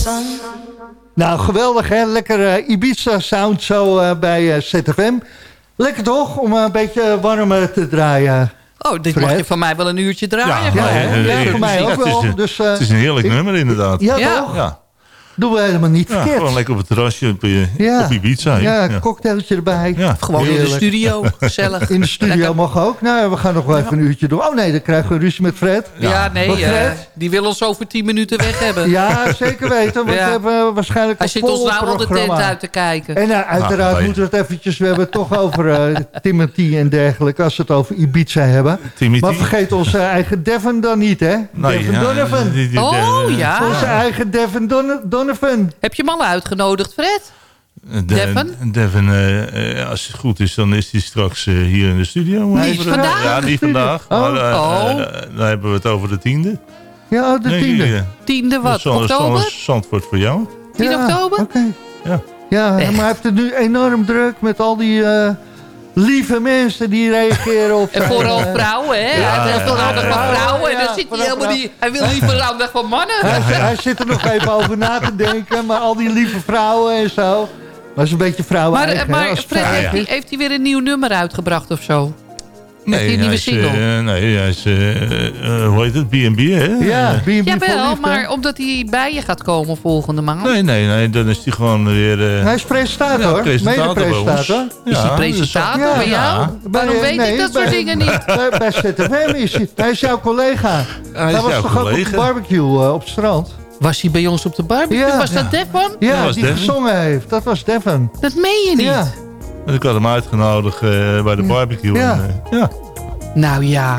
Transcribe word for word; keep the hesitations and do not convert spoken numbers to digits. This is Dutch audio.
Nou, geweldig hè. Lekker uh, Ibiza sound zo uh, bij uh, Z F M. Lekker toch, om uh, een beetje warmer te draaien. Oh, dit mag je van mij wel een uurtje draaien. Ja, ja, ja, ja, voor mij ook wel. Het is, dus, uh, het is een heerlijk ik, nummer inderdaad. Ja, ja. toch? Ja. Doen we helemaal niet Ja, verkeerd. gewoon lekker op het terrasje op, ja. op Ibiza. Ja, ja, een cocktailtje erbij. Ja. Gewoon Heerlijk. in de studio, gezellig. In de studio lekker. mag ook. Nou, we gaan nog wel even een uurtje doen. Oh nee, dan krijgen we ruzie met Fred. Ja, ja nee, Wat, uh, Fred? die wil ons over tien minuten weg hebben. Ja, zeker weten. Want Ja. we hebben waarschijnlijk Hij een zit ons vol nou al de programma. tent uit te kijken. En uh, uiteraard Ah, moeten we het eventjes... We hebben het toch over uh, Timothy en dergelijke... als we het over Ibiza hebben. Timothy. Maar vergeet onze eigen Devin dan niet, hè? Nee, Devin ja, Donovan. die- die- Oh, de- ja. Onze eigen Devin Don Donovan. Heb je hem al uitgenodigd, Fred? De, Devin? Devin, uh, uh, als het goed is, dan is hij straks uh, hier in de studio. Niet Over, vandaag? Ja, niet vandaag. Oh. Maar uh, Oh. uh, dan hebben we het over de tiende. Ja, oh, de Nee, tiende. uh, Tiende wat? Zand- Oktober? Zand- Zandvoort voor jou. tien Ja, oktober? Oké. Okay. Ja. Ja, Echt? maar hij heeft het nu enorm druk met al die uh, lieve mensen die reageren op... En vooral vrouwen, hè? Ja, hij heeft ja, aandacht ja, van ja. vrouwen. En Ja, dan zit hij vooral helemaal niet... Hij wil liever aandacht van mannen. Hij, hij zit er nog even over na te denken, maar al die lieve vrouwen en zo... Dat is een beetje vrouwen Maar, eigen, maar hè, als het Fred, vrouwen heeft hij, is. heeft hij weer een nieuw nummer uitgebracht of zo? Nee, hij een nieuwe hij is, single? uh, nee, hij is, uh, uh, hoe heet het, B en B, hè? Ja, B en B vol Jawel, liefde. maar omdat hij bij je gaat komen volgende maand. Nee, nee, nee, dan is hij gewoon weer... Uh, Hij is presentator, ja, presentator bij ons. mede-presentator. Is hij Ja, presentator dus- bij ja. jou? Waarom Bij- weet nee, ik dat soort bij- dingen niet? Bij, bij Z F M is hij. Hij is jouw collega. Hij is was jouw toch ook op collega. de barbecue uh, op het strand? Was hij bij ons op de barbecue? Ja. Was dat Devon? Ja, Dat was die Devin. gezongen heeft. Dat was Devin. Dat meen je niet. Ja. Ik had hem uitgenodigd uh, bij de barbecue. Ja. En, uh, ja. Nou ja.